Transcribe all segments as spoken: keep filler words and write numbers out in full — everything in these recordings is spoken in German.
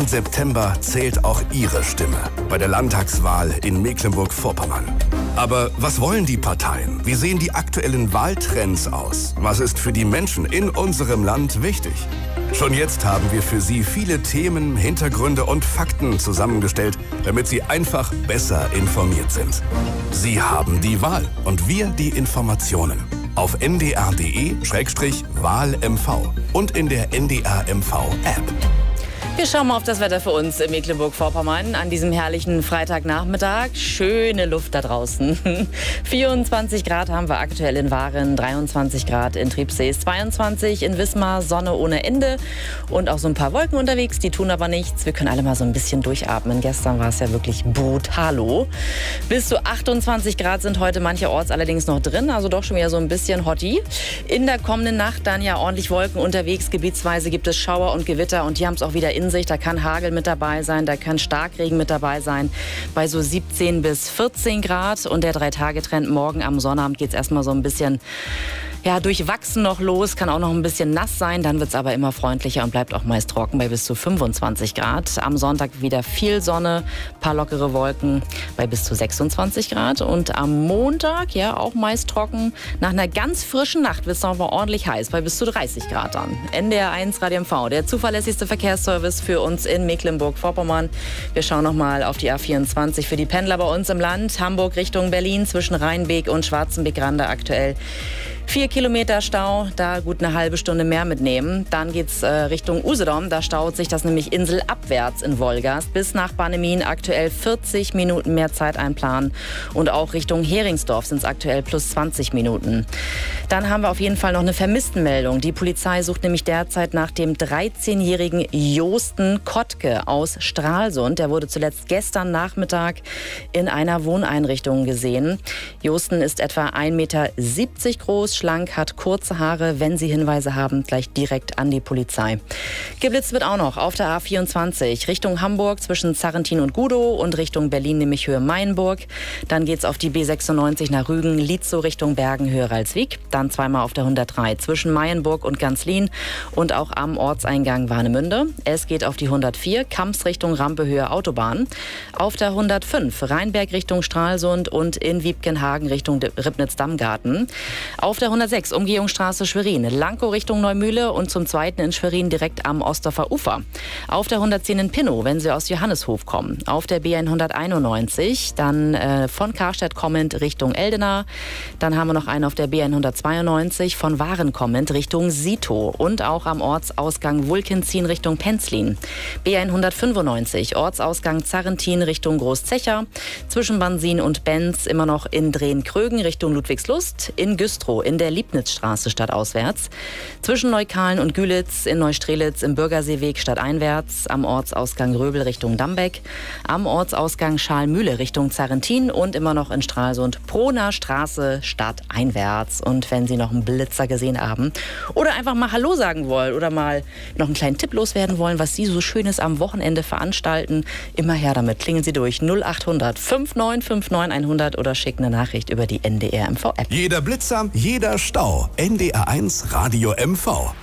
zweiten September zählt auch Ihre Stimme bei der Landtagswahl in Mecklenburg-Vorpommern. Aber was wollen die Parteien? Wie sehen die aktuellen Wahltrends aus? Was ist für die Menschen in unserem Land wichtig? Schon jetzt haben wir für Sie viele Themen, Hintergründe und Fakten zusammengestellt, damit Sie einfach besser informiert sind. Sie haben die Wahl und wir die Informationen. Auf n d r punkt d e Schrägstrich Wahl M V und in der N D R M V App. Wir schauen mal auf das Wetter für uns in Mecklenburg-Vorpommern an diesem herrlichen Freitagnachmittag. Schöne Luft da draußen. vierundzwanzig Grad haben wir aktuell in Waren, dreiundzwanzig Grad in Triebsees, zweiundzwanzig in Wismar, Sonne ohne Ende und auch so ein paar Wolken unterwegs, die tun aber nichts. Wir können alle mal so ein bisschen durchatmen. Gestern war es ja wirklich brutalo. Bis zu achtundzwanzig Grad sind heute mancherorts allerdings noch drin, also doch schon wieder so ein bisschen Hotti. In der kommenden Nacht dann ja ordentlich Wolken unterwegs. Gebietsweise gibt es Schauer und Gewitter und die haben es auch wieder in sich. Da kann Hagel mit dabei sein, da kann Starkregen mit dabei sein. Bei so siebzehn bis vierzehn Grad. Und der Drei-Tage-Trend morgen am Sonnabend geht es erstmal so ein bisschen ja, durchwachsen noch los. Kann auch noch ein bisschen nass sein. Dann wird es aber immer freundlicher und bleibt auch meist trocken bei bis zu fünfundzwanzig Grad. Am Sonntag wieder viel Sonne, paar lockere Wolken bei bis zu sechsundzwanzig Grad. Und am Montag ja auch meist trocken. Nach einer ganz frischen Nacht wird es noch mal ordentlich heiß bei bis zu dreißig Grad dann. N D R eins Radio M V, der zuverlässigste Verkehrsservice für uns in Mecklenburg-Vorpommern. Wir schauen noch mal auf die A vierundzwanzig für die Pendler bei uns im Land. Hamburg Richtung Berlin zwischen Rheinbeek und Schwarzenbeck-Rande aktuell Vier Kilometer Stau, da gut eine halbe Stunde mehr mitnehmen. Dann geht's äh, Richtung Usedom, da staut sich das nämlich inselabwärts in Wolgast. Bis nach Bannemin aktuell vierzig Minuten mehr Zeit einplanen. Und auch Richtung Heringsdorf sind es aktuell plus zwanzig Minuten. Dann haben wir auf jeden Fall noch eine Vermisstenmeldung. Die Polizei sucht nämlich derzeit nach dem dreizehnjährigen Josten Kottke aus Stralsund. Der wurde zuletzt gestern Nachmittag in einer Wohneinrichtung gesehen. Josten ist etwa ein Meter siebzig groß, schlank, hat kurze Haare. Wenn Sie Hinweise haben, gleich direkt an die Polizei. Geblitzt wird auch noch auf der A vierundzwanzig Richtung Hamburg zwischen Zarrentin und Gudow und Richtung Berlin, nämlich Höhe Mainburg. Dann geht's auf die B sechsundneunzig nach Rügen, Lietzow Richtung Bergen, Höhe Ralswiek. Dann zweimal auf der hundertdrei zwischen Mayenburg und Ganzlin und auch am Ortseingang Warnemünde. Es geht auf die hundertvier Kamps Richtung Rampe, Höhe Autobahn. Auf der hundertfünf Rheinberg Richtung Stralsund und in Wiebkenhagen Richtung Ribnitz-Dammgarten. Auf der hundertsechs Umgehungsstraße Schwerin, Lankow Richtung Neumühle und zum zweiten in Schwerin direkt am Osterfer Ufer. Auf der hundertzehn in Pinnow, wenn Sie aus Johanneshof kommen. Auf der B hunderteinundneunzig, dann äh, von Karstedt kommend Richtung Eldena. Dann haben wir noch einen auf der B hundertzweiundneunzig von Waren kommend Richtung Sito und auch am Ortsausgang Wulkenzin Richtung Penzlin. B hundertfünfundneunzig, Ortsausgang Zarrentin Richtung Großzecher. Zwischen Bansin und Benz immer noch in Drehen-Krögen Richtung Ludwigslust. In Güstrow in der Liebnitzstraße stadtauswärts. Zwischen Neukalen und Gülitz in Neustrelitz im Bürgerseeweg stadteinwärts. Am Ortsausgang Röbel Richtung Dambeck. Am Ortsausgang Schalmühle Richtung Zarrentin und immer noch in Stralsund Prohner Straße stadteinwärts. Und wenn Sie noch einen Blitzer gesehen haben oder einfach mal Hallo sagen wollen oder mal noch einen kleinen Tipp loswerden wollen, was Sie so Schönes am Wochenende veranstalten, immer her damit. Klingeln Sie durch null acht hundert neunundfünfzig neunundfünfzig hundert oder schicken eine Nachricht über die N D R M V App. Jeder Blitzer, jeder Stau. N D R eins Radio M V.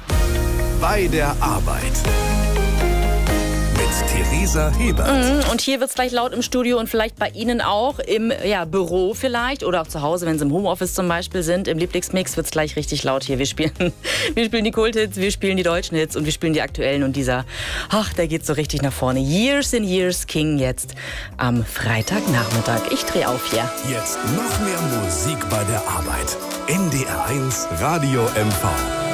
Bei der Arbeit. Theresa Hebert. Und hier wird es gleich laut im Studio und vielleicht bei Ihnen auch im ja, Büro vielleicht oder auch zu Hause, wenn Sie im Homeoffice zum Beispiel sind. Im Lieblingsmix wird es gleich richtig laut hier. Wir spielen, wir spielen die Kulthits, wir spielen die deutschen Hits und wir spielen die aktuellen. Und dieser, ach, der geht so richtig nach vorne. Years and Years King jetzt am Freitagnachmittag. Ich drehe auf hier. Jetzt noch mehr Musik bei der Arbeit. N D R eins Radio M V.